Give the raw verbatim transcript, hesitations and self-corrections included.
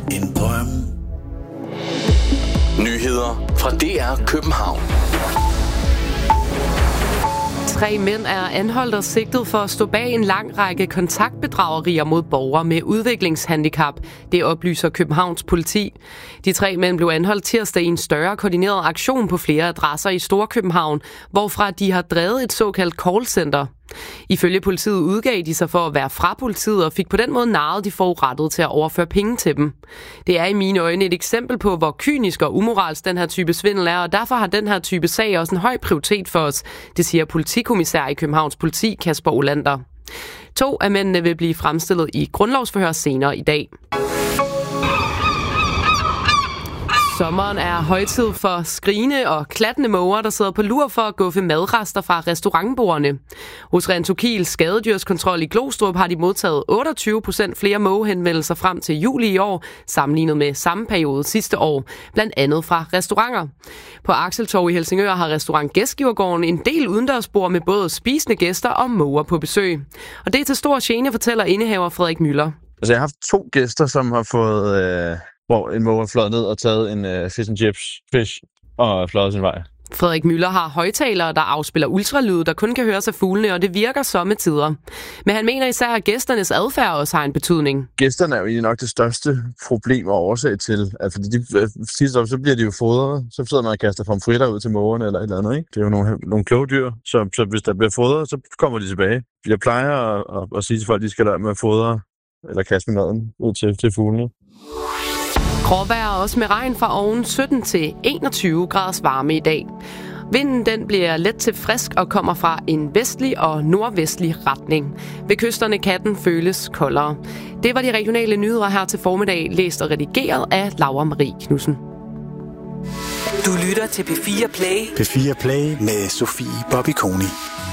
en drøm. Nyheder fra D R København. Tre mænd er anholdt og sigtet for at stå bag en lang række kontaktbedragerier mod borgere med udviklingshandicap. Det oplyser Københavns politi. De tre mænd blev anholdt tirsdag i en større koordineret aktion på flere adresser i Storkøbenhavn, hvorfra de har drevet et såkaldt callcenter. Ifølge politiet udgav de sig for at være fra politiet og fik på den måde narret de forurettede til at overføre penge til dem. Det er i mine øjne et eksempel på, hvor kynisk og umoralsk den her type svindel er, og derfor har den her type sag også en høj prioritet for os, det siger politikommissær i Københavns Politi, Kasper Olander. To af mændene vil blive fremstillet i grundlovsforhør senere i dag. Sommeren er højtid for skrigende og klattende måger, der sidder på lur for at guffe madrester fra restaurantbordene. Hos Rentokil Skadedyrskontrol i Glostrup har de modtaget otteogtyve procent flere mågehenvendelser frem til juli i år, sammenlignet med samme periode sidste år, blandt andet fra restauranter. På Akseltorv i Helsingør har restaurant Gæstgivergården en del udendørsbord med både spisende gæster og måger på besøg. Og det er til stor gene, fortæller indehaver Frederik Müller. Altså, jeg har haft to gæster, som har fået... Øh... hvor en måge er fløjet ned og taget en uh, fish and chips fish og fløjet sin vej. Frederik Müller har højtalere, der afspiller ultralyde, der kun kan høres af fuglene, og det virker sommetider. Men han mener især, at gæsternes adfærd også har en betydning. Gæsterne er jo egentlig nok det største problem og årsag til, at fordi de, sidst op, så bliver de jo fodret. Så sidder man og kaster pomfritter ud til mågerne eller et eller andet, ikke? Det er jo nogle, nogle kloge dyr, så, så hvis der bliver fodret, så kommer de tilbage. Jeg plejer at, at, at sige til folk, at de skal lade med at fodre eller kaste med maden ud til, til fuglene. Gråvejr også med regn fra oven sytten til enogtyve graders varme i dag. Vinden den bliver let til frisk og kommer fra en vestlig og nordvestlig retning. Ved kysterne kan den føles koldere. Det var de regionale nyheder her til formiddag, læst og redigeret af Laura Marie Knudsen. Du lytter til P fire Play. P fire Play med Sofie Bobby Koni.